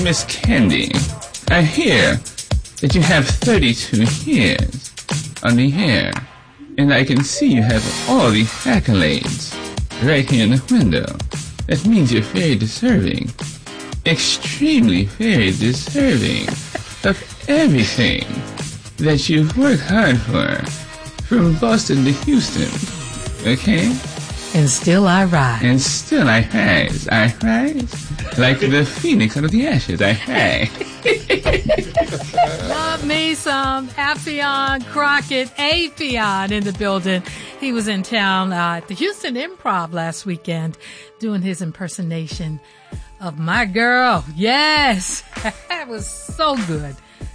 Miss Candy, I hear that you have 32 years on the hair, and I can see you have all the accolades right here in the window. That means you're very deserving, extremely very deserving of everything that you've worked hard for, from Boston to Houston, okay? And still I rise. And still I rise. I rise like the phoenix out of the ashes. I rise. Love me some Affion Crockett, Affion in the building. He was in town at the Houston Improv last weekend doing his impersonation of my girl. Yes, that was so good.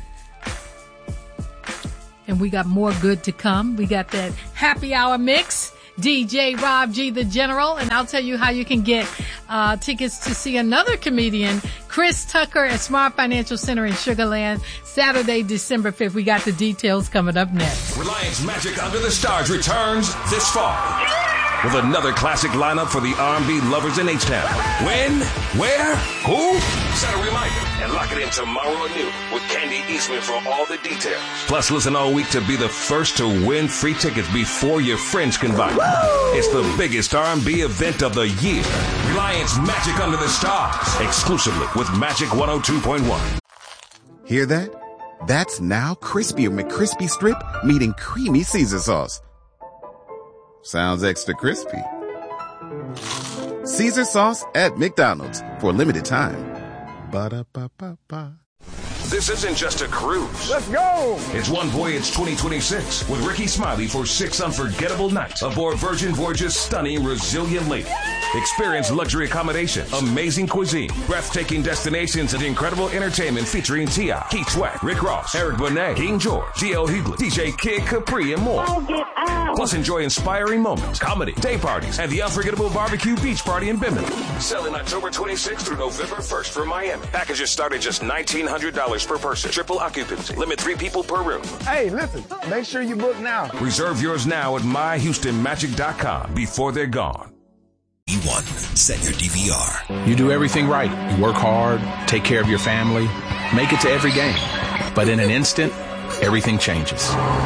And we got more good to come. We got that happy hour mix. DJ Rob G, the General, and I'll tell you how you can get tickets to see another comedian, Chris Tucker at Smart Financial Center in Sugar Land, Saturday, December 5th. We got the details coming up next. Reliance Magic Under the Stars returns this fall with another classic lineup for the R&B lovers in H-Town. When? Where? Who? Set a reminder and lock it in tomorrow at noon with Candy Eastman for all the details. Plus, listen all week to be the first to win free tickets before your friends can buy. It's the biggest R&B event of the year. Reliance Magic Under the Stars, exclusively with Magic 102.1. Hear that? That's now Crispy McCrispy Strip meeting Creamy Caesar Sauce. Sounds extra crispy. Caesar Sauce at McDonald's for a limited time. Ba-da-ba-ba-ba. This isn't just a cruise. Let's go! It's One Voyage 2026 with Ricky Smiley for 6 unforgettable nights aboard Virgin Voyage's stunning Resilient Lady. Experience luxury accommodation, amazing cuisine, breathtaking destinations, and incredible entertainment featuring T.I., Keith Sweat, Rick Ross, Eric Benet, King George, D.L. Hughley, DJ Kid Capri, and more. Plus, enjoy inspiring moments, comedy, day parties, and the unforgettable barbecue beach party in Bimini. Selling October 26th through November 1st for Miami. Packages start at just $1,900 per person. Triple occupancy. Limit 3 people per room. Hey, listen, make sure you book now. Reserve yours now at myhoustonmagic.com before they're gone. E1, set your DVR. You do everything right. You work hard, take care of your family, make it to every game. But in an instant, everything changes.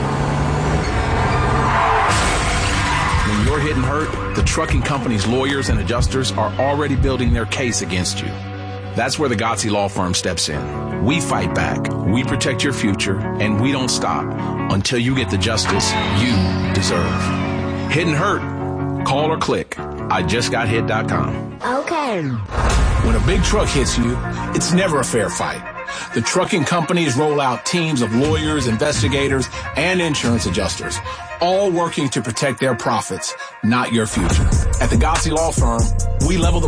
When you're hit and hurt, the trucking company's lawyers and adjusters are already building their case against you. That's where the Gotzi Law Firm steps in. We fight back, we protect your future, and we don't stop until you get the justice you deserve. Hit and hurt? Call or click IJustGotHit.com. Okay. When a big truck hits you, it's never a fair fight. The trucking companies roll out teams of lawyers, investigators, and insurance adjusters, all working to protect their profits, not your future. At the Gotzi Law Firm, we level the